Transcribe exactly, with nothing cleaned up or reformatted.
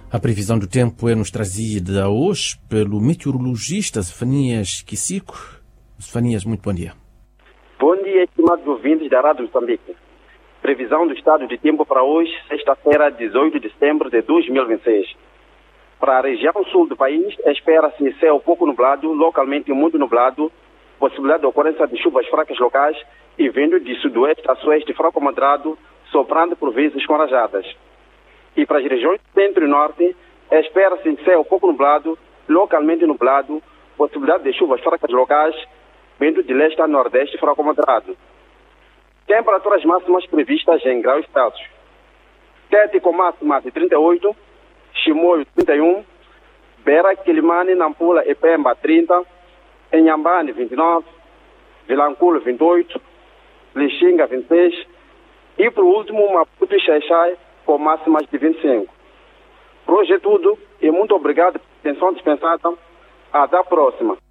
A previsão do tempo é-nos trazida hoje pelo meteorologista Zefanias Kisico. Zefanias, muito bom dia. Bom dia, estimados ouvintes da Rádio Moçambique. Previsão do estado de tempo para hoje, sexta-feira, dezoito de setembro de dois mil e vinte e seis. Para a região sul do país, espera-se céu pouco nublado, localmente muito nublado, possibilidade de ocorrência de chuvas fracas locais e vindo de sudoeste a sueste fraco moderado, soprando por vezes com rajadas. E para as regiões centro e norte, espera-se céu pouco nublado, localmente nublado, possibilidade de chuvas fracas locais, vindo de leste a nordeste fraco moderado. Temperaturas máximas previstas em graus Celsius. Tete com máxima de trinta e oito, Chimoio trinta e um, Beira, Quilimane, Nampula e Pemba trinta, Inhambane vinte e nove, Vilanculo vinte e oito, Lixinga vinte e seis e por último Maputo e Xaixai com máximas de vinte e cinco. Por hoje é tudo e muito obrigado pela atenção dispensada. Até a próxima.